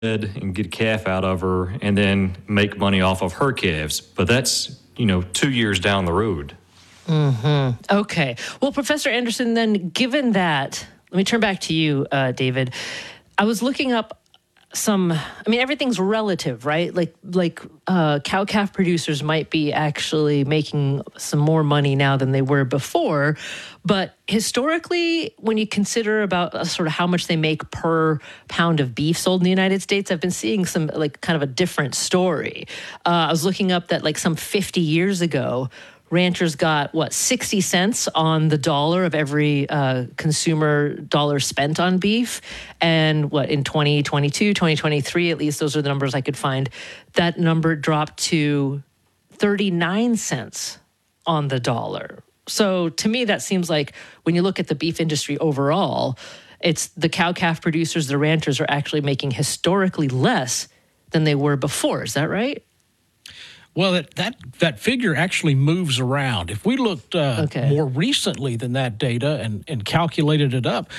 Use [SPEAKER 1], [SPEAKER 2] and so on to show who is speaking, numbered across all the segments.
[SPEAKER 1] and get a calf out of her and then make money off of her calves. But that's, 2 years down the road.
[SPEAKER 2] Mm-hmm. Okay. Well, Professor Anderson, then given that, let me turn back to you, David. I was looking up everything's relative, right? Like cow-calf producers might be actually making some more money now than they were before. But historically, when you consider about sort of how much they make per pound of beef sold in the United States, I've been seeing some kind of a different story. I was looking up that some 50 years ago, ranchers got, 60 cents on the dollar of every consumer dollar spent on beef. And in 2022, 2023, at least those are the numbers I could find, that number dropped to 39 cents on the dollar. So to me, that seems like when you look at the beef industry overall, it's the cow-calf producers, the ranchers are actually making historically less than they were before. Is that right?
[SPEAKER 3] Well, that figure actually moves around. If we looked more recently than that data and calculated it up,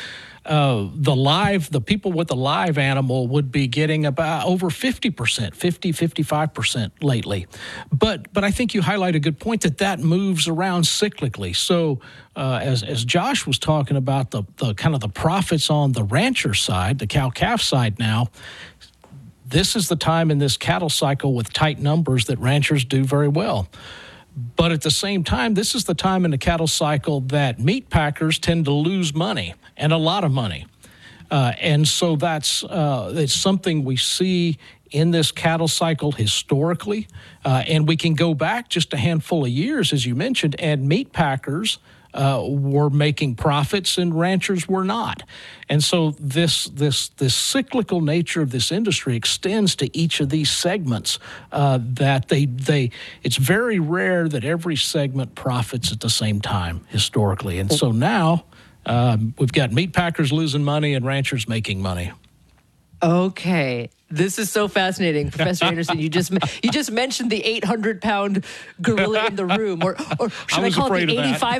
[SPEAKER 3] the people with the live animal would be getting about over 50%, 55% lately. But I think you highlight a good point that moves around cyclically. So as Josh was talking about the kind of the profits on the rancher side, the cow-calf side now, this is the time in this cattle cycle with tight numbers that ranchers do very well. But at the same time, this is the time in the cattle cycle that meat packers tend to lose money, and a lot of money. And so it's something we see in this cattle cycle historically. And we can go back just a handful of years, as you mentioned, and meat packers were making profits and ranchers were not. And so this cyclical nature of this industry extends to each of these segments that it's very rare that every segment profits at the same time historically. And so now we've got meat packers losing money and ranchers making money.
[SPEAKER 2] Okay. This is so fascinating, Professor Anderson. You just mentioned the 800-pound gorilla in the room, or should I call it the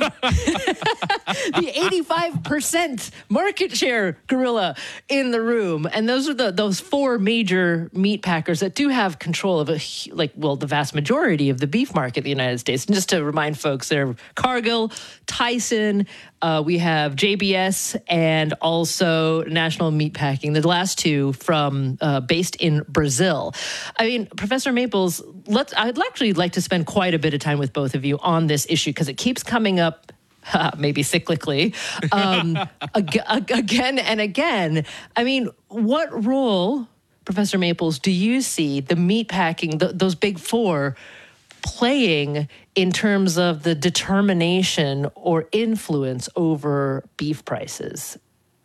[SPEAKER 2] 85% market share gorilla in the room? And those are those four major meat packers that do have control of the vast majority of the beef market in the United States. And just to remind folks, they're Cargill, Tyson. We have JBS and also National Meatpacking. The last two from based in Brazil. I mean, Professor Maples, I'd actually like to spend quite a bit of time with both of you on this issue because it keeps coming up, maybe cyclically, again and again. I mean, what role, Professor Maples, do you see the meatpacking, those big four, playing in terms of the determination or influence over beef prices?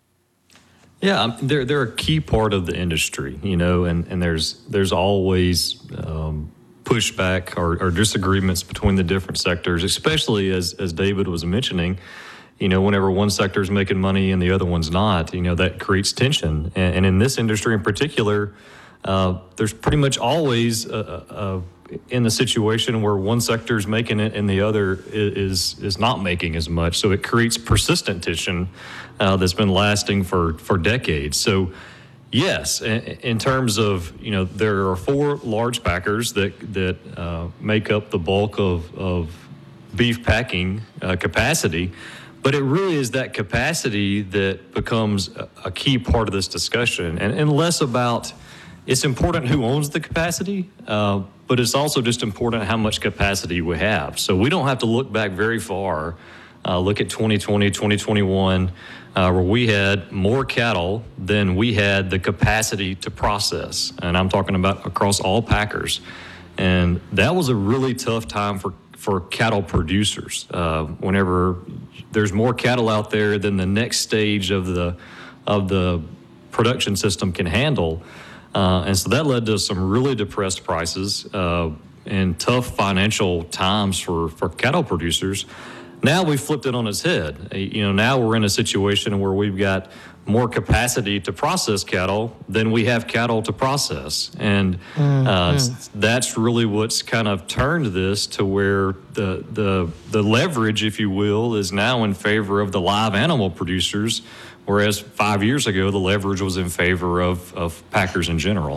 [SPEAKER 1] Yeah, they're a key part of the industry, and there's always pushback or disagreements between the different sectors, especially as David was mentioning, whenever one sector is making money and the other one's not, that creates tension. And in this industry in particular, there's pretty much always in the situation where one sector is making it and the other is not making as much. So it creates persistent tension that's been lasting for decades. So yes, in terms of, there are four large packers that make up the bulk of beef packing capacity, but it really is that capacity that becomes a key part of this discussion and less about, it's important who owns the capacity, but it's also just important how much capacity we have. So we don't have to look back very far. Look at 2020, 2021, where we had more cattle than we had the capacity to process. And I'm talking about across all packers. And that was a really tough time for cattle producers. Whenever there's more cattle out there than the next stage of the production system can handle. And so that led to some really depressed prices and tough financial times for cattle producers. Now we flipped it on its head. Now we're in a situation where we've got more capacity to process cattle than we have cattle to process. And that's really what's kind of turned this to where the leverage, if you will, is now in favor of the live animal producers, Whereas 5 years ago, the leverage was in favor of Packers in general.